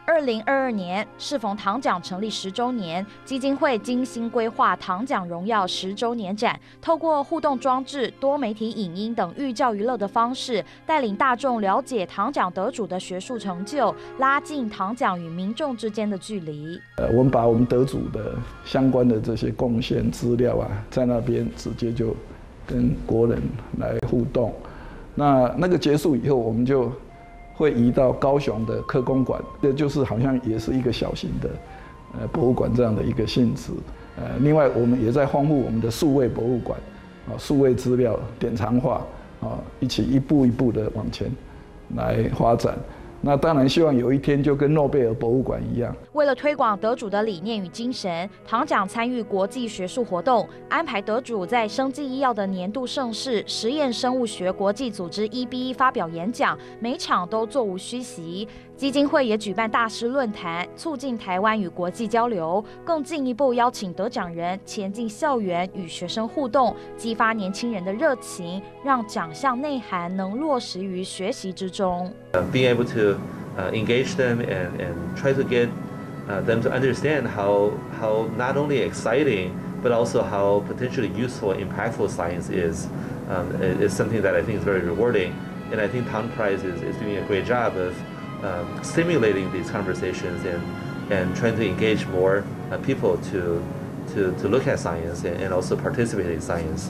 2022年适逢唐奖成立10周年，基金会精心规划唐奖荣耀10周年展，透过互动装置、多媒体影音等寓教于乐的方式，带领大众了解唐奖得主的学术成就，拉近唐奖与民众之间的距离。 我们把我们得主的相关的这些贡献资料啊，在那边直接就跟国人来互动。那个结束以后，我们就会移到高雄的科工馆，这就是好像也是一个小型的博物馆这样的一个性质。另外我们也在丰富我们的数位博物馆，数位资料典藏化，一起一步一步的往前来发展。那当然希望有一天就跟诺贝尔博物馆一样。 为了推广得主的理念与精神，唐奖参与国际学术活动，安排得主在生技医药的年度盛事实验生物学国际组织 EBE 发表演讲，每场都座无虚席。基金会也举办大师论坛，促进台湾与国际交流，更进一步邀请得奖人前进校园与学生互动，激发年轻人的热情，让奖项内涵能落实于学习之中。 Being able to engage them and try to get them to understand how not only exciting but also how potentially useful and impactful science is something that I think is very rewarding. And I think Tang Prize is doing a great job of stimulating these conversations and trying to engage more people to look at science and also participate in science.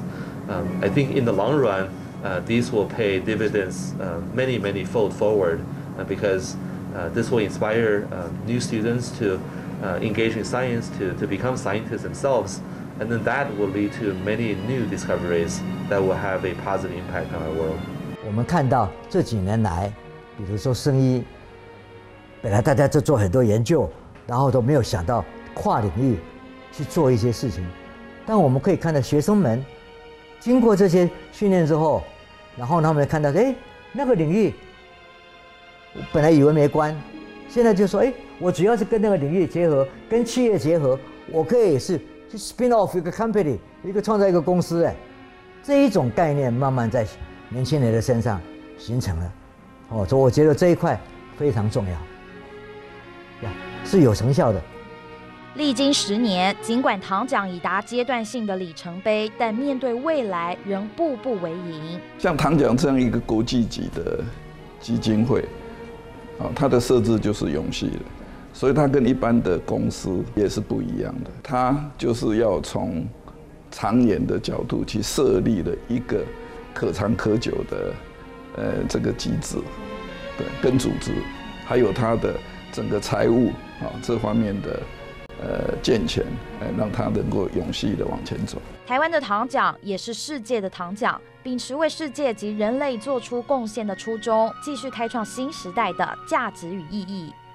I think in the long run, these will pay dividends many fold forward because this will inspire new students to engage in science, to become scientists themselves, and then that will lead to many new discoveries that will have a positive impact on our world. 我们看到这几年来，比如说生医，本来大家就做很多研究，然后都没有想到跨领域去做一些事情，但我们可以看到学生们经过这些训练之后，然后他们看到，那个领域本来以为没关，现在就说，我只要是跟那个领域结合，跟企业结合，我可以是去 spin off 一个 company， 创造一个公司，这一种概念慢慢在年轻人的身上形成了。所以我觉得这一块非常重要，是有成效的。 历经10年，尽管唐奖已达阶段性的里程碑，但面对未来仍步步为营。 像唐奖这样一个国际级的基金会，它的设置就是永续的，所以它跟一般的公司也是不一样的。它就是要从长远的角度去设立了一个可长可久的这个机制，对，跟组织，还有它的整个财务这方面的健全，让它能够永续的往前走。 台湾的唐奖也是世界的唐奖，秉持为世界及人类做出贡献的初衷，继续开创新时代的价值与意义。